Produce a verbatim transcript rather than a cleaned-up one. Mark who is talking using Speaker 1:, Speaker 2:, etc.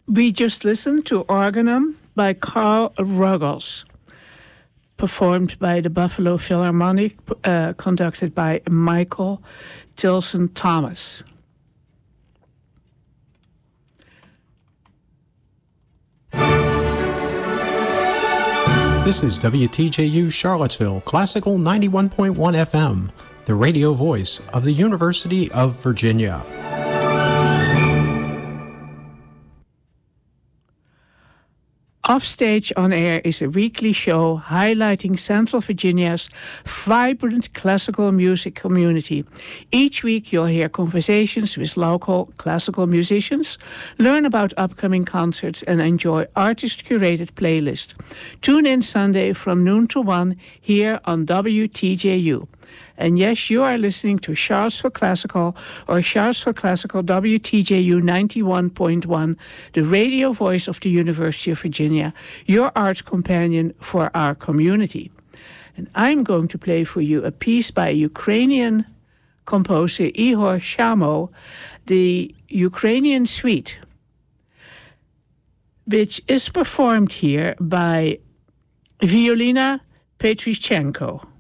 Speaker 1: We just listened to Organum by Carl Ruggles, performed by the Buffalo Philharmonic, uh, conducted by Michael Tilson Thomas.
Speaker 2: This is W T J U Charlottesville, Classical ninety-one point one F M, the radio voice of the University of Virginia.
Speaker 1: Offstage on Air is a weekly show highlighting Central Virginia's vibrant classical music community. Each week you'll hear conversations with local classical musicians, learn about upcoming concerts, and enjoy artist-curated playlists. Tune in Sunday from noon to one here on W T J U. And yes, you are listening to Charlottesville Classical or Charlottesville Classical W T J U ninety-one point one, the radio voice of the University of Virginia, your art companion for our community. And I'm going to play for you a piece by Ukrainian composer Ihor Shamo, the Ukrainian Suite, which is performed here by Violina Petrychenko.